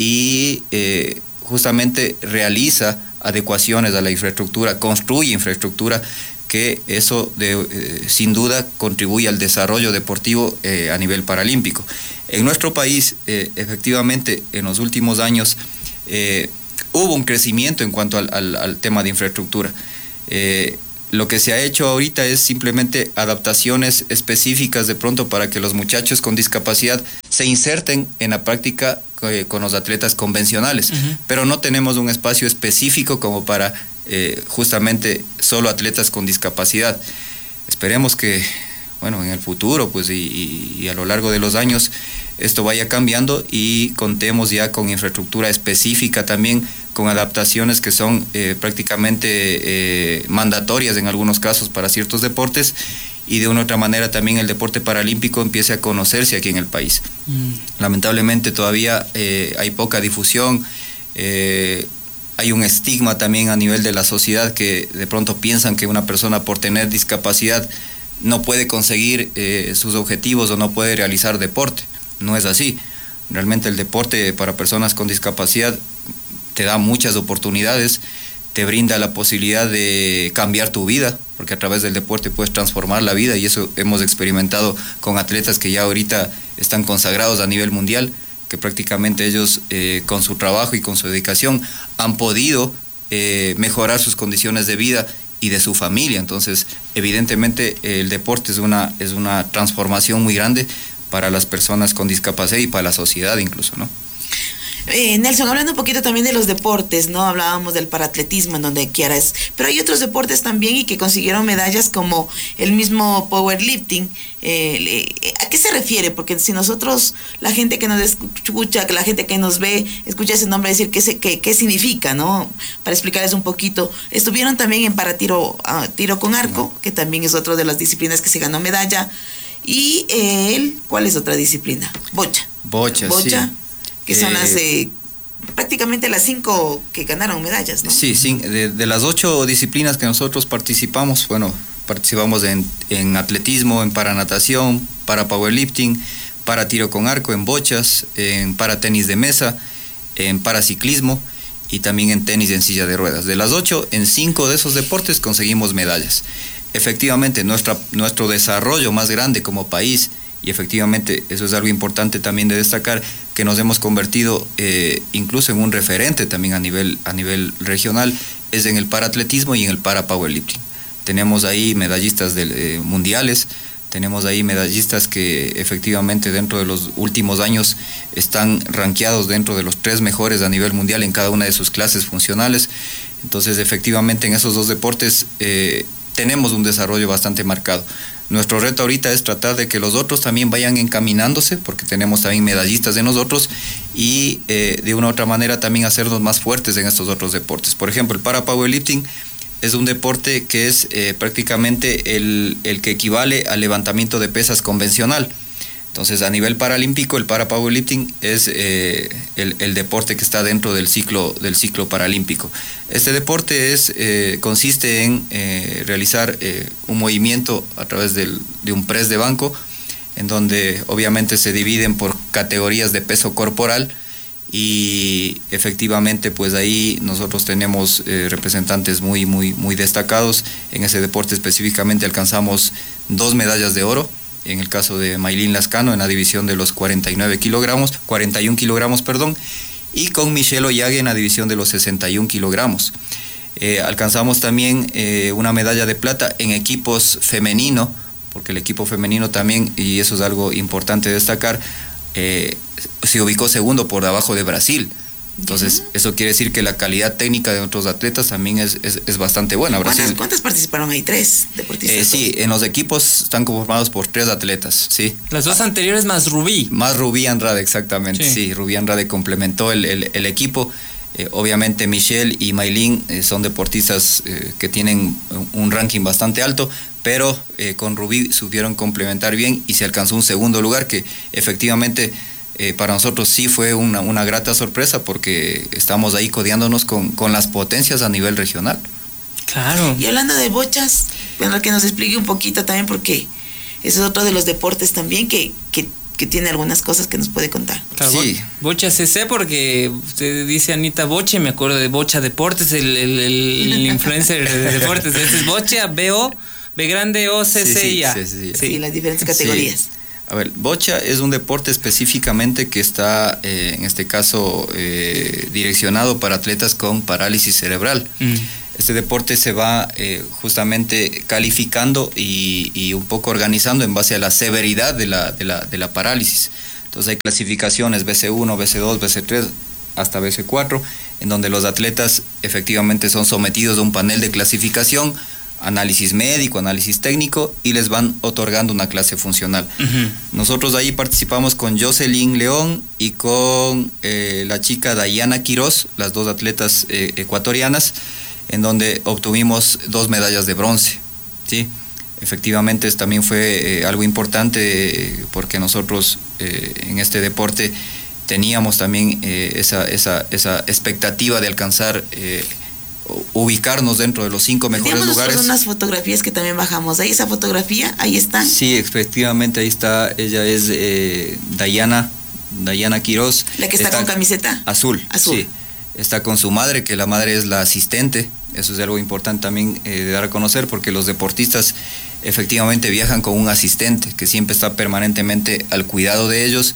y eh, justamente realiza adecuaciones a la infraestructura, construye infraestructura, que eso de, eh, sin duda contribuye al desarrollo deportivo eh, a nivel paralímpico. En nuestro país, eh, efectivamente, en los últimos años eh, hubo un crecimiento en cuanto al, al, al tema de infraestructura. Eh, Lo que se ha hecho ahorita es simplemente adaptaciones específicas de pronto para que los muchachos con discapacidad se inserten en la práctica eh, con los atletas convencionales, uh-huh. pero no tenemos un espacio específico como para eh, justamente solo atletas con discapacidad. Esperemos que, bueno, en el futuro pues y, y, y a lo largo de los años esto vaya cambiando y contemos ya con infraestructura específica también, con adaptaciones que son eh, prácticamente eh, mandatorias en algunos casos para ciertos deportes, y de una u otra manera también el deporte paralímpico empiece a conocerse aquí en el país. Mm. Lamentablemente todavía eh, hay poca difusión, eh, hay un estigma también a nivel de la sociedad que de pronto piensan que una persona por tener discapacidad no puede conseguir eh, sus objetivos o no puede realizar deporte. No es así. Realmente el deporte para personas con discapacidad te da muchas oportunidades, te brinda la posibilidad de cambiar tu vida, porque a través del deporte puedes transformar la vida, y eso hemos experimentado con atletas que ya ahorita están consagrados a nivel mundial, que prácticamente ellos eh, con su trabajo y con su dedicación han podido eh, mejorar sus condiciones de vida y de su familia. Entonces, evidentemente el deporte es una, es una transformación muy grande para las personas con discapacidad y para la sociedad incluso, ¿no? Eh, Nelson, hablando un poquito también de los deportes, ¿no? Hablábamos del paraatletismo, en donde Kiara es, pero hay otros deportes también y que consiguieron medallas, como el mismo powerlifting. Eh, ¿A qué se refiere? Porque si nosotros, la gente que nos escucha, que la gente que nos ve, escucha ese nombre, decir qué, qué, qué significa, ¿no? Para explicarles un poquito. Estuvieron también en para tiro, uh, tiro con arco, que también es otra de las disciplinas que se ganó medalla. Y él, ¿cuál es otra disciplina? Bocha. Bocha, Bocha. Sí. Que son las de prácticamente las cinco que ganaron medallas, ¿no? Sí, sí, de, de las ocho disciplinas que nosotros participamos, bueno, participamos en, en atletismo, en paranatación, para powerlifting, para tiro con arco, en bochas, en para tenis de mesa, en paraciclismo y también en tenis en silla de ruedas. De las ocho, en cinco de esos deportes conseguimos medallas. efectivamente nuestra, nuestro desarrollo más grande como país, y efectivamente eso es algo importante también de destacar, que nos hemos convertido eh, incluso en un referente también a nivel, a nivel regional, es en el paraatletismo y en el para powerlifting. Tenemos ahí medallistas de, eh, mundiales, tenemos ahí medallistas que efectivamente dentro de los últimos años están rankeados dentro de los tres mejores a nivel mundial en cada una de sus clases funcionales. Entonces efectivamente en esos dos deportes eh, tenemos un desarrollo bastante marcado. Nuestro reto ahorita es tratar de que los otros también vayan encaminándose, porque tenemos también medallistas de nosotros, y eh, de una u otra manera también hacernos más fuertes en estos otros deportes. Por ejemplo, el para powerlifting es un deporte que es eh, prácticamente el, el que equivale al levantamiento de pesas convencional. Entonces, a nivel paralímpico, el para powerlifting es eh, el, el deporte que está dentro del ciclo, del ciclo paralímpico. Este deporte es, eh, consiste en eh, realizar eh, un movimiento a través del, de un press de banco, en donde obviamente se dividen por categorías de peso corporal, y efectivamente pues ahí nosotros tenemos eh, representantes muy, muy, muy destacados. En ese deporte específicamente alcanzamos dos medallas de oro. En el caso de Maylin Lascano en la división de los cuarenta y nueve kilogramos, cuarenta y uno kilogramos, perdón, y con Michelle Oyague en la división de los sesenta y uno kilogramos. Eh, alcanzamos también eh, una medalla de plata en equipos femenino, porque el equipo femenino también, y eso es algo importante destacar, eh, se ubicó segundo por debajo de Brasil. Entonces, uh-huh. eso quiere decir que la calidad técnica de otros atletas también es, es, es bastante buena. ¿Cuántas, Brasil, ¿Cuántas participaron ahí? ¿Tres deportistas? Eh, sí, en los equipos están conformados por tres atletas, sí. Las dos anteriores más Rubí. Más Rubí Andrade, exactamente, sí. sí Rubí Andrade complementó el, el, el equipo. Eh, obviamente Michelle y Maylin eh, son deportistas eh, que tienen un ranking bastante alto, pero eh, con Rubí supieron complementar bien y se alcanzó un segundo lugar que efectivamente... Eh, para nosotros sí fue una, una grata sorpresa, porque estamos ahí codeándonos con, con las potencias a nivel regional. Claro. Y hablando de bochas, bueno, que nos explique un poquito también, porque ese es otro de los deportes también que, que, que tiene algunas cosas que nos puede contar. Claro, sí. Bocha C C, porque usted dice Anita Boche, me acuerdo de Bocha Deportes, el, el, el, el influencer de deportes. Este es Bocha, B O, B grande O, C C I A. Sí, sí, sí, sí. sí, las diferentes categorías. Sí. A ver, bocha es un deporte específicamente que está, eh, en este caso, eh, direccionado para atletas con parálisis cerebral. Mm. Este deporte se va eh, justamente calificando y, y un poco organizando en base a la severidad de la, de la, de la parálisis. Entonces hay clasificaciones B C uno, B C dos, B C tres, hasta B C cuatro, en donde los atletas efectivamente son sometidos a un panel de clasificación, análisis médico, análisis técnico, y les van otorgando una clase funcional. Uh-huh. Nosotros ahí participamos con Jocelyn León y con eh, la chica Dayana Quiroz, las dos atletas eh, ecuatorianas, en donde obtuvimos dos medallas de bronce, ¿sí? Efectivamente también fue eh, algo importante eh, porque nosotros eh, en este deporte teníamos también eh, esa, esa, esa expectativa de alcanzar eh, ubicarnos dentro de los cinco mejores lugares. Son unas fotografías que también bajamos. Ahí esa fotografía, ahí están. Sí, efectivamente, ahí está. Ella es eh, Dayana, Dayana Quiroz. La que está, está con camiseta. Azul. Azul. Sí. Está con su madre, que la madre es la asistente. Eso es algo importante también eh, de dar a conocer, porque los deportistas efectivamente viajan con un asistente que siempre está permanentemente al cuidado de ellos.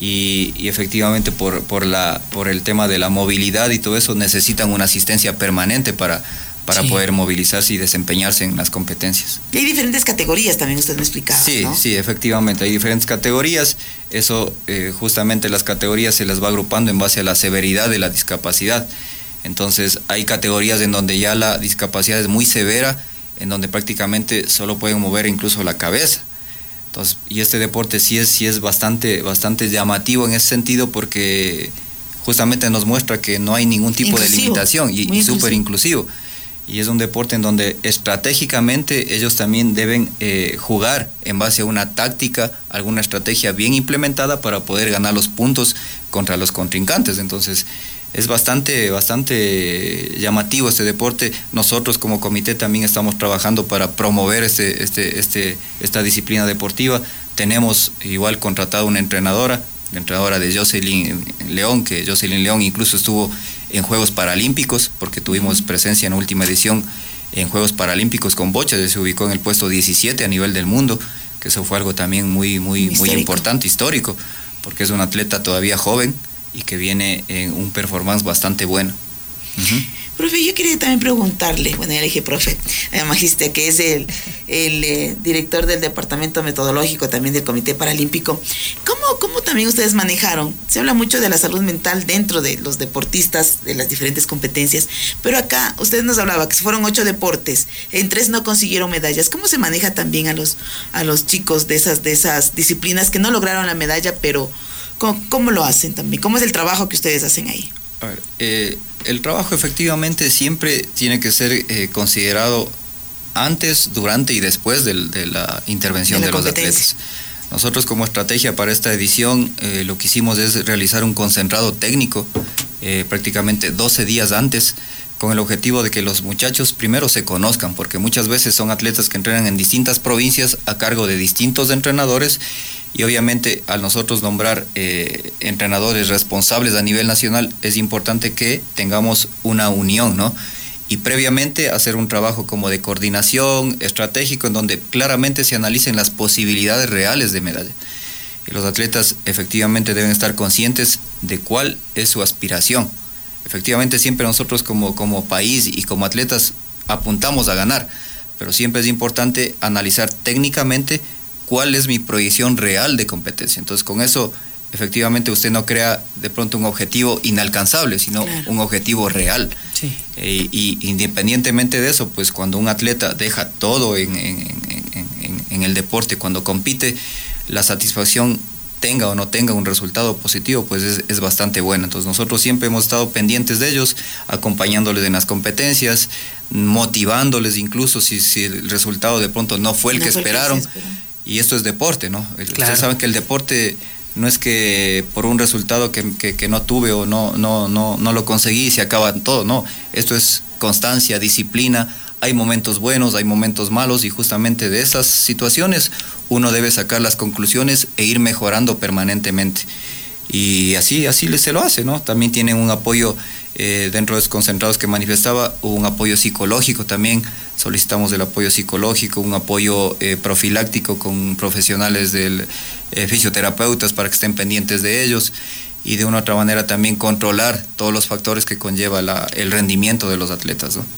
Y, y efectivamente por, por, la, por el tema de la movilidad y todo eso necesitan una asistencia permanente para, para sí. poder movilizarse y desempeñarse en las competencias. Y hay diferentes categorías también, usted me explicaba, Sí, ¿no? sí, efectivamente, hay diferentes categorías. Eso eh, justamente las categorías se las va agrupando en base a la severidad de la discapacidad. Entonces hay categorías en donde ya la discapacidad es muy severa, en donde prácticamente solo pueden mover incluso la cabeza. Entonces, y este deporte sí es, sí es bastante, bastante llamativo en ese sentido, porque justamente nos muestra que no hay ningún tipo inclusivo, de limitación y, y súper inclusivo. Y es un deporte en donde estratégicamente ellos también deben eh, jugar en base a una táctica, alguna estrategia bien implementada para poder ganar los puntos contra los contrincantes. Entonces es bastante, bastante llamativo este deporte. Nosotros como comité también estamos trabajando para promover este, este, este, esta disciplina deportiva. Tenemos igual contratado una entrenadora, la entrenadora de Jocelyn León, que Jocelyn León incluso estuvo en Juegos Paralímpicos, porque tuvimos presencia en la última edición en Juegos Paralímpicos con bocha, se ubicó en el puesto diecisiete a nivel del mundo, que eso fue algo también muy, muy, muy importante, histórico, porque es un atleta todavía joven y que viene en un performance bastante bueno. Uh-huh. Profe, yo quería también preguntarle, bueno, ya le dije profe, eh, Magiste, que es el, el eh, director del departamento metodológico también del Comité Paralímpico, ¿cómo, ¿cómo también ustedes manejaron? Se habla mucho de la salud mental dentro de los deportistas, de las diferentes competencias, pero acá usted nos hablaba que fueron ocho deportes, en tres no consiguieron medallas. ¿Cómo se maneja también a los, a los chicos de esas, de esas disciplinas que no lograron la medalla, pero ¿cómo, cómo lo hacen también? ¿Cómo es el trabajo que ustedes hacen ahí? A ver, eh, el trabajo efectivamente siempre tiene que ser eh, considerado antes, durante y después del, de la intervención de, la de los atletas. Nosotros como estrategia para esta edición eh, lo que hicimos es realizar un concentrado técnico eh, prácticamente doce días antes, con el objetivo de que los muchachos primero se conozcan, porque muchas veces son atletas que entrenan en distintas provincias a cargo de distintos entrenadores, y obviamente al nosotros nombrar eh, entrenadores responsables a nivel nacional es importante que tengamos una unión, ¿no? Y previamente hacer un trabajo como de coordinación estratégico en donde claramente se analicen las posibilidades reales de medalla. Y los atletas efectivamente deben estar conscientes de cuál es su aspiración. Efectivamente siempre nosotros como, como país y como atletas apuntamos a ganar, pero siempre es importante analizar técnicamente cuál es mi proyección real de competencia. Entonces con eso efectivamente usted no crea de pronto un objetivo inalcanzable, sino claro, un objetivo real. Sí. Eh, y independientemente de eso, pues cuando un atleta deja todo en, en, en, en, en el deporte, cuando compite, la satisfacción tenga o no tenga un resultado positivo, pues es, es bastante buena. Entonces nosotros siempre hemos estado pendientes de ellos, acompañándoles en las competencias, motivándoles incluso si, si el resultado de pronto no fue el no que fue esperaron. El que y esto es deporte, ¿no? Claro. Ustedes saben que el deporte no es que por un resultado que, que, que no tuve o no, no, no, no lo conseguí se acaba todo, no. Esto es constancia, disciplina. Hay momentos buenos, hay momentos malos, y justamente de esas situaciones uno debe sacar las conclusiones e ir mejorando permanentemente. Y así, así se lo hace, ¿no? También tienen un apoyo eh, dentro de los concentrados que manifestaba, un apoyo psicológico también. Solicitamos el apoyo psicológico, un apoyo eh, profiláctico con profesionales del eh, fisioterapeutas para que estén pendientes de ellos, y de una u otra manera también controlar todos los factores que conlleva la, el rendimiento de los atletas, ¿no?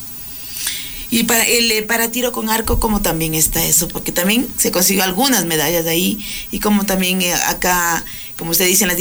Y para el para tiro con arco, ¿cómo también está eso? Porque también se consiguió algunas medallas de ahí, y como también eh, acá, como usted dice, en las